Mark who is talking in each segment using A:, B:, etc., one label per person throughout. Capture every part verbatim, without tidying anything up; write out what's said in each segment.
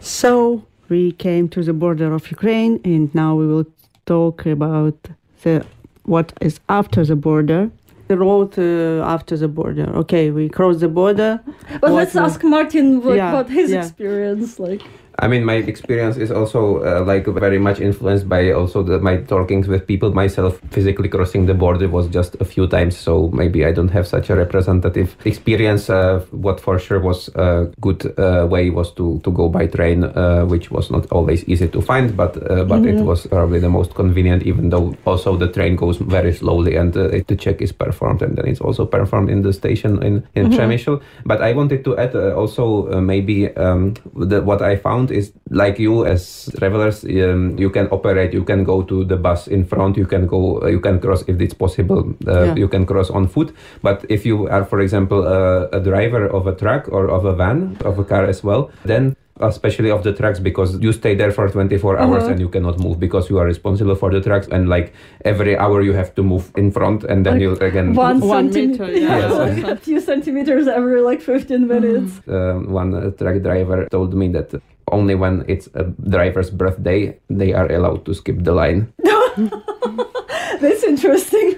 A: So we came to the border of Ukraine, and now we will talk about the what is after the border. The road uh, after the border. Okay, we cross the border.
B: But let's ask Martin what,
A: yeah,
B: about his
A: yeah.
B: experience. Like,
C: I mean, my experience is also uh, like very much influenced by also the, my talkings with people. Myself physically crossing the border was just a few times, so maybe I don't have such a representative experience. Uh, what for sure was a good uh, way was to, to go by train, uh, which was not always easy to find, but uh, but mm-hmm. it was probably the most convenient, even though also the train goes very slowly and uh, the check is performed and then it's also performed in the station in, in mm-hmm. Przemysl. But I wanted to add uh, also uh, maybe um, the, what I found is like you as travelers, um, you can operate, you can go to the bus in front, you can go, uh, you can cross if it's possible, uh, yeah. you can cross on foot. But if you are, for example, uh, a driver of a truck or of a van, of a car as well, then especially of the trucks, because you stay there for twenty-four hours uh-huh. and you cannot move because you are responsible for the trucks, and like every hour you have to move in front and then like you again
B: one,
A: one
B: centimeter,
A: meter yeah.
B: yes. Like a few centimeters every like fifteen minutes.
C: Uh, one uh, truck driver told me that only when it's a driver's birthday they are allowed to skip the line.
B: That's interesting.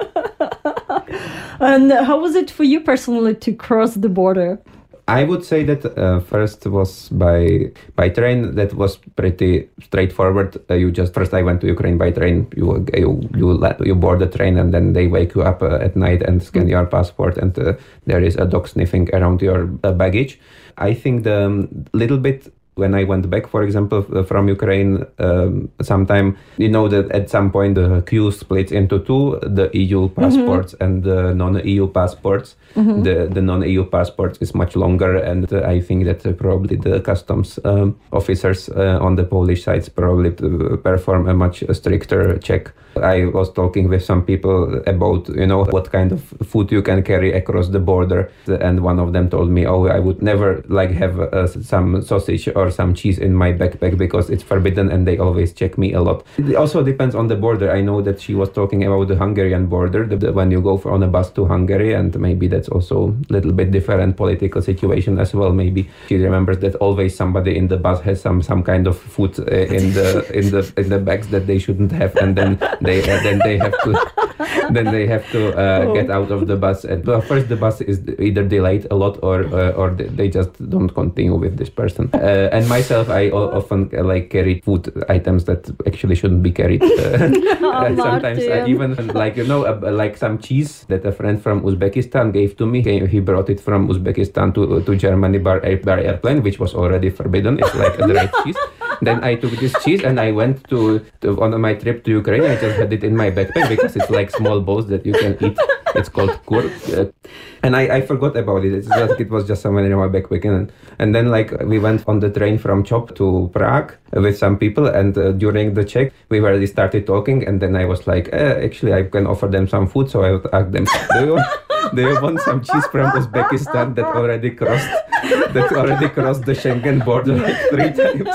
B: And how was it for you personally to cross the border?
C: I would say that uh, first was by by train. That was pretty straightforward. Uh, you just first I went to Ukraine by train. You you you, let, you board the train and then they wake you up uh, at night and scan mm-hmm. your passport, and uh, there is a dog sniffing around your uh, baggage. I think the um, little bit. When I went back, for example, from Ukraine, um, sometime, you know that at some point the queue splits into two, the E U passports mm-hmm. and the non-E U passports. Mm-hmm. The, the non-E U passports is much longer, and uh, I think that uh, probably the customs um, officers uh, on the Polish sides probably perform a much stricter check. I was talking with some people about, you know, what kind of food you can carry across the border, and one of them told me, oh, I would never like have uh, some sausage or some cheese in my backpack because it's forbidden, and they always check me a lot. It also depends on the border. I know that she was talking about the Hungarian border, the, the, when you go for, on a bus to Hungary, and maybe that's also a little bit different political situation as well. Maybe she remembers that always somebody in the bus has some some kind of food uh, in the in the in the bags that they shouldn't have, and then they uh, then they have to then they have to uh, oh. get out of the bus. And well, first the bus is either delayed a lot or uh, or they just don't continue with this person. Uh, and myself, I o- often uh, like carry food items that actually shouldn't be carried. Uh,
B: oh,
C: sometimes I even like you know uh, like some cheese that a friend from Uzbekistan gave to me. He brought it from Uzbekistan to to Germany by, by airplane, which was already forbidden. It's like a dried cheese. Then I took this cheese and I went to, to on my trip to Ukraine. I just had it in my backpack because it's like small balls that you can eat. It's called kur. Uh, and I, I forgot about it. It's like it was just somewhere in my backpack. And, and then like we went on the train from Chop to Prague with some people. And uh, during the check, we already started talking. And then I was like, eh, actually, I can offer them some food. So I would ask them, do you, do you want some cheese from Uzbekistan that already crossed that already crossed the Schengen border like three times?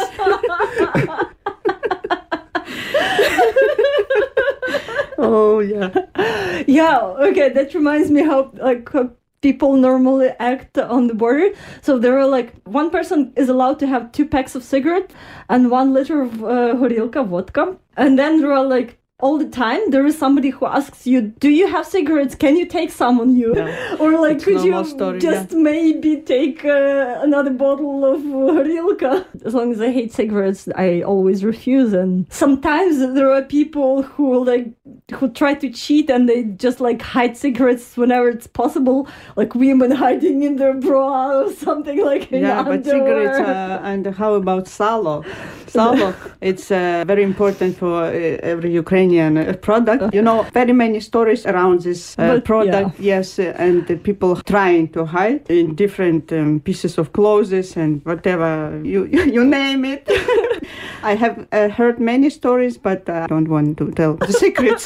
A: Oh yeah,
B: yeah. Okay, that reminds me how like how people normally act on the border. So there are like one person is allowed to have two packs of cigarette and one liter of uh, horilka vodka, and then there are like. All the time, there is somebody who asks you, do you have cigarettes? Can you take some on you? Yeah. Or like, it's could you story, just yeah. maybe take uh, another bottle of horilka? As long as I hate cigarettes, I always refuse. And sometimes there are people who like who try to cheat and they just like hide cigarettes whenever it's possible, like women hiding in their bra or something like in
A: yeah, but cigarettes uh, and how about salo? Salo, it's uh, very important for uh, every Ukrainian product. You know, very many stories around this uh, but, product, yeah. yes, uh, and the people trying to hide in different um, pieces of clothes and whatever, you you name it. I have uh, heard many stories, but I uh, don't want to tell the secrets.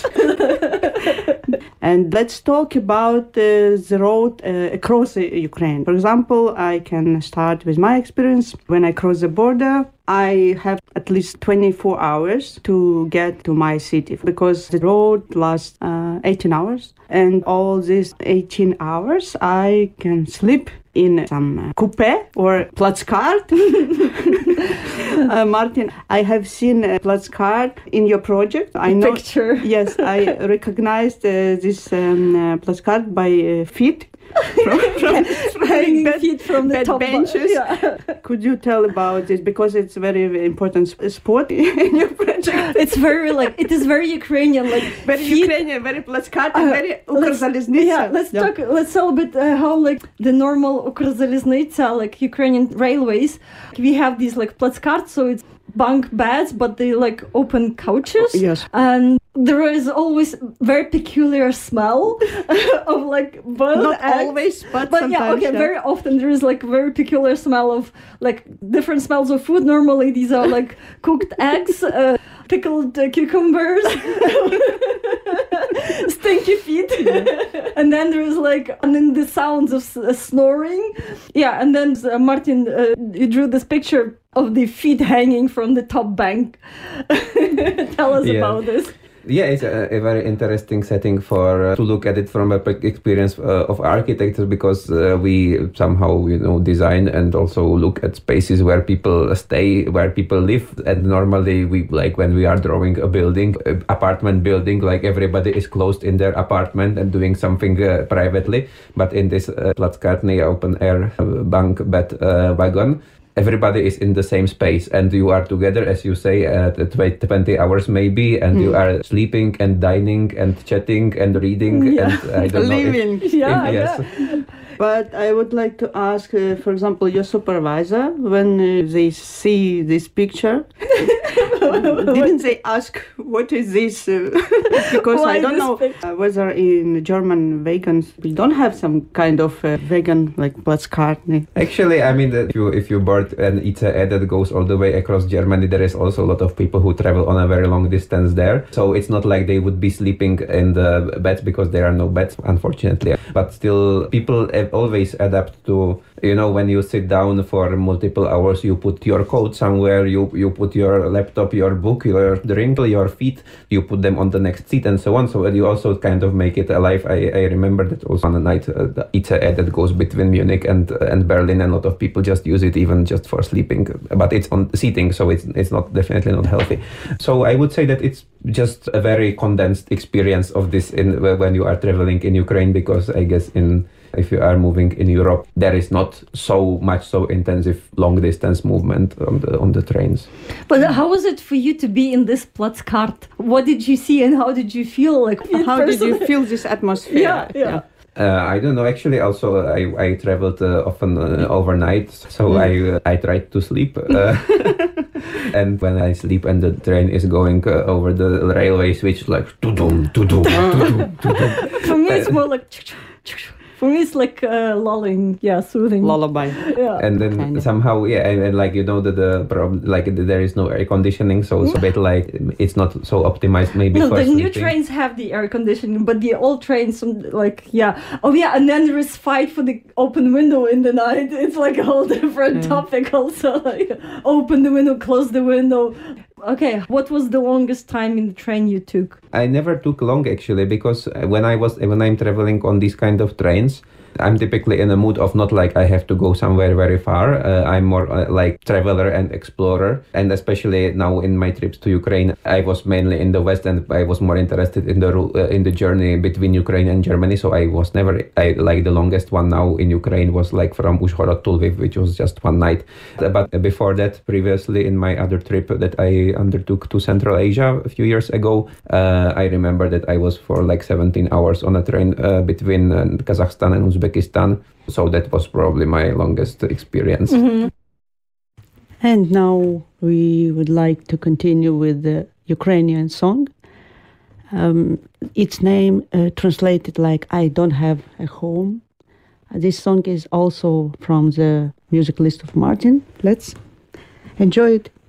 A: And let's talk about uh, the road uh, across uh, Ukraine. For example, I can start with my experience. When I cross the border, I have at least twenty-four hours to get to my city because the road lasts uh, eighteen hours. And all these eighteen hours, I can sleep in some uh, coupe or Platzkart. uh, Martin, I have seen a Platzkart in your project. I know.
B: Picture.
A: Yes, I recognized uh, this um, uh, Platzkart by uh, feet. from, from, from
B: Hanging
A: bed,
B: feet from the
A: bed
B: top
A: benches.
B: Yeah.
A: Could you tell about this, because it's very, very important sp- sport in your project?
B: It's very like it is very Ukrainian, like
A: Very
B: feet.
A: Ukrainian, very Platzkart, and
B: Uh,
A: very
B: let's-
A: Ukrzaliznytsia.
B: Yeah, let's talk. Let's tell a bit uh, how like the normal Ukrzaliznytsia, like Ukrainian railways. We have these like Platzkart, so it's bunk beds, but they like open couches.
A: Yes.
B: And there is always very peculiar smell of like boiled
A: Not
B: eggs.
A: always, but,
B: But
A: sometimes.
B: yeah, okay,
A: yeah.
B: very often there is like very peculiar smell of like different smells of food. Normally these are like cooked eggs, uh, pickled uh, cucumbers, stinky feet. And then there is like, and then the sounds of s- uh, snoring. Yeah, and then uh, Martin, uh, you drew this picture of the feet hanging from the top bank. Tell us
C: Yeah.
B: about this.
C: Yeah, it's a, a very interesting setting for uh, to look at it from a pe- experience uh, of architects, because uh, we somehow you know design and also look at spaces where people stay, where people live. And normally we like when we are drawing a building, a apartment building, like everybody is closed in their apartment and doing something uh, privately. But in this uh, Platzkartny open air uh, bunk bed uh, wagon, everybody is in the same space and you are together, as you say, at twenty hours maybe, and mm. you are sleeping and dining and chatting and reading
B: yeah.
C: and I don't
A: living.
C: know. If,
B: yeah,
C: if, yes.
B: yeah.
A: But I would like to ask, uh, for example, your supervisor, when uh, they see this picture, didn't they ask, what is this? Uh, because
B: Why
A: I don't know uh, whether in German vegans, we don't have some kind of uh, vegan like Platzkartny.
C: Actually, I mean, if you if you board an I C E that goes all the way across Germany, there is also a lot of people who travel on a very long distance there. So it's not like they would be sleeping in the beds, because there are no beds, unfortunately. But still, people always adapt to, you know, when you sit down for multiple hours, you put your coat somewhere, you, you put your laptop, your book, your drink, your feet, you put them on the next seat and so on. So you also kind of make it alive. I, I remember that also on the night, uh, the I C E that goes between Munich and uh, and Berlin, and a lot of people just use it even just for sleeping, but it's on seating, so it's it's not definitely not healthy. So I would say that it's just a very condensed experience of this in when you are traveling in Ukraine, because I guess in if you are moving in Europe, there is not so much so intensive long distance movement on the on the trains.
B: But how was it for you to be in this Platzkart? What did you see and how did you feel? Like
A: how did you feel this atmosphere?
B: Yeah, yeah. yeah.
C: Uh, I don't know. Actually, also I I traveled uh, often uh, overnight, so mm. I uh, I tried to sleep. Uh, and when I sleep and the train is going uh, over the railway switch, like to-dum, to-dum, to-dum, to-dum.
B: For me, it's more like. For me, it's like uh, lulling, yeah, soothing.
A: Lullaby.
B: Yeah.
C: And then
A: kind of.
C: somehow, yeah, and, and like, you know, the, the problem, like there is no air conditioning, so it's a bit like, it's not so optimized maybe
B: no,
C: for
B: the
C: sleeping.
B: new trains have the air conditioning, but the old trains, like, yeah. Oh, yeah, and then there is fight for the open window in the night. It's like a whole different yeah. topic also. Like, open the window, close the window. Okay, what was the longest time in the train you took?
C: I never took long actually, because when I was when I'm traveling on these kind of trains, I'm typically in a mood of not like I have to go somewhere very far. Uh, I'm more uh, like traveler and explorer. And especially now in my trips to Ukraine, I was mainly in the West and I was more interested in the uh, in the journey between Ukraine and Germany. So I was never, I like the longest one now in Ukraine was like from Uzhhorod to Lviv, which was just one night. But before that, previously in my other trip that I undertook to Central Asia a few years ago, uh, I remember that I was for like seventeen hours on a train uh, between uh, Kazakhstan and Uzbekistan. So that was probably my longest experience.
B: Mm-hmm.
A: And now we would like to continue with the Ukrainian song. Um, its name uh, translated like I Don't Have a Home. Uh, this song is also from the music list of Martin. Let's enjoy it.